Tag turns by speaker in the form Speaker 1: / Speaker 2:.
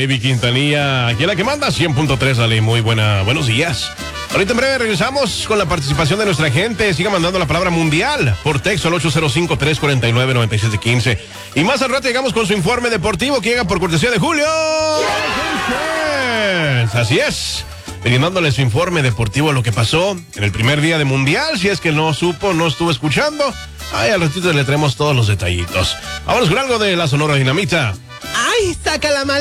Speaker 1: Ivy Quintanilla, aquí es la que manda 100.3, Ale. Muy buenos días. Ahorita en breve regresamos con la participación de nuestra gente. Siga mandando la palabra mundial por texto al 805-349-9715. Y más al rato llegamos con su informe deportivo que llega por cortesía de Julio. Así es. Brindándoles su informe deportivo, lo que pasó en el primer día de mundial. Si es que no estuvo escuchando. Ay, al ratito le traemos todos los detallitos. Vámonos con algo de la Sonora Dinamita.
Speaker 2: ¡Ay, saca la mala!